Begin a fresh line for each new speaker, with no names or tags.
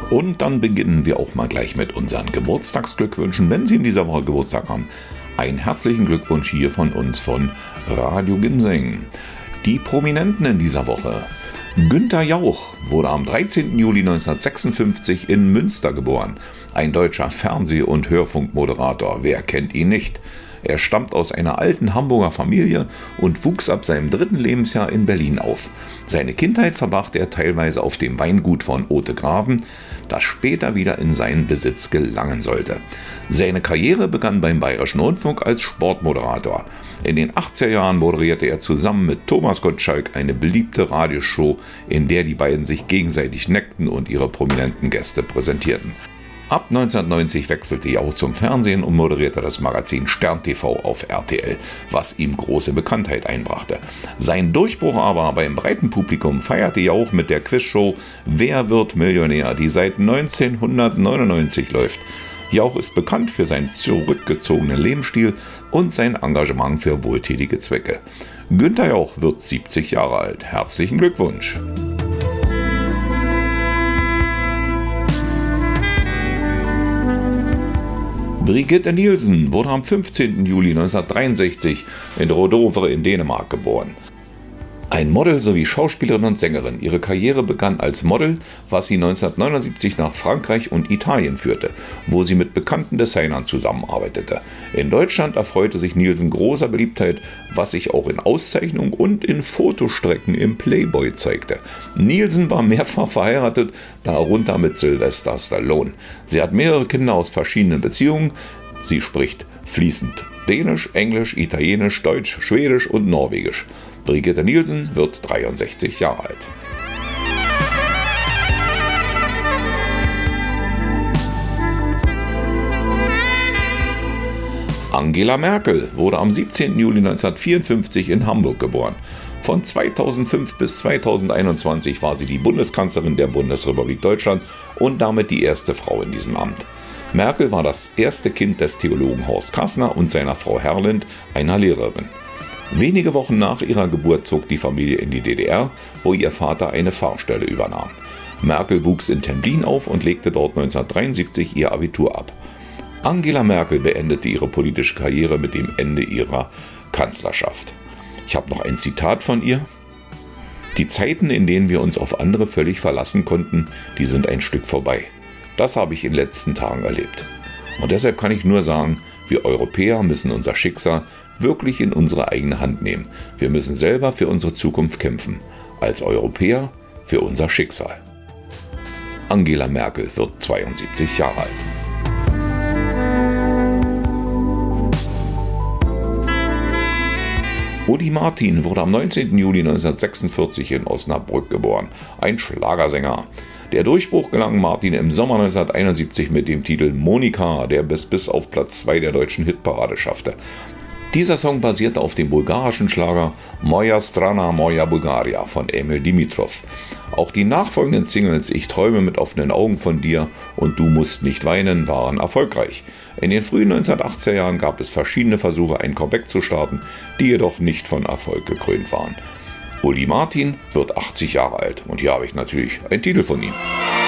Und dann beginnen wir auch mal gleich mit unseren Geburtstagsglückwünschen. Wenn Sie in dieser Woche Geburtstag haben, einen herzlichen Glückwunsch hier von uns von Radio Ginseng. Die Prominenten in dieser Woche. Günther Jauch wurde am 13. Juli 1956 in Münster geboren. Ein deutscher Fernseh- und Hörfunkmoderator. Wer kennt ihn nicht? Er stammt aus einer alten Hamburger Familie und wuchs ab seinem 3. Lebensjahr in Berlin auf. Seine Kindheit verbrachte er teilweise auf dem Weingut von Othegraven, das später wieder in seinen Besitz gelangen sollte. Seine Karriere begann beim Bayerischen Rundfunk als Sportmoderator. In den 80er Jahren moderierte er zusammen mit Thomas Gottschalk eine beliebte Radioshow, in der die beiden sich gegenseitig neckten und ihre prominenten Gäste präsentierten. Ab 1990 wechselte Jauch zum Fernsehen und moderierte das Magazin Stern TV auf RTL, was ihm große Bekanntheit einbrachte. Sein Durchbruch aber beim breiten Publikum feierte Jauch mit der Quizshow Wer wird Millionär?, die seit 1999 läuft. Jauch ist bekannt für seinen zurückgezogenen Lebensstil und sein Engagement für wohltätige Zwecke. Günther Jauch wird 70 Jahre alt. Herzlichen Glückwunsch! Brigitte Nielsen wurde am 15. Juli 1963 in Rodovre in Dänemark geboren. Ein Model sowie Schauspielerin und Sängerin. Ihre Karriere begann als Model, was sie 1979 nach Frankreich und Italien führte, wo sie mit bekannten Designern zusammenarbeitete. In Deutschland erfreute sich Nielsen großer Beliebtheit, was sich auch in Auszeichnungen und in Fotostrecken im Playboy zeigte. Nielsen war mehrfach verheiratet, darunter mit Sylvester Stallone. Sie hat mehrere Kinder aus verschiedenen Beziehungen. Sie spricht fließend Dänisch, Englisch, Italienisch, Deutsch, Schwedisch und Norwegisch. Brigitte Nielsen wird 63 Jahre alt. Angela Merkel wurde am 17. Juli 1954 in Hamburg geboren. Von 2005 bis 2021 war sie die Bundeskanzlerin der Bundesrepublik Deutschland und damit die erste Frau in diesem Amt. Merkel war das erste Kind des Theologen Horst Kassner und seiner Frau Herlind, einer Lehrerin. Wenige Wochen nach ihrer Geburt zog die Familie in die DDR, wo ihr Vater eine Pfarrstelle übernahm. Merkel wuchs in Templin auf und legte dort 1973 ihr Abitur ab. Angela Merkel beendete ihre politische Karriere mit dem Ende ihrer Kanzlerschaft. Ich habe noch ein Zitat von ihr. Die Zeiten, in denen wir uns auf andere völlig verlassen konnten, die sind ein Stück vorbei. Das habe ich in den letzten Tagen erlebt. Und deshalb kann ich nur sagen, wir Europäer müssen unser Schicksal wirklich in unsere eigene Hand nehmen. Wir müssen selber für unsere Zukunft kämpfen. Als Europäer für unser Schicksal. Angela Merkel wird 72 Jahre alt. Uli Martin wurde am 19. Juli 1946 in Osnabrück geboren. Ein Schlagersänger. Der Durchbruch gelang Martin im Sommer 1971 mit dem Titel Monika, der bis auf Platz 2 der deutschen Hitparade schaffte. Dieser Song basierte auf dem bulgarischen Schlager Moja Strana, Moja Bulgaria von Emil Dimitrov. Auch die nachfolgenden Singles Ich träume mit offenen Augen von dir und Du musst nicht weinen waren erfolgreich. In den frühen 1980er Jahren gab es verschiedene Versuche, ein Comeback zu starten, die jedoch nicht von Erfolg gekrönt waren. Uli Martin wird 80 Jahre alt und hier habe ich natürlich einen Titel von ihm.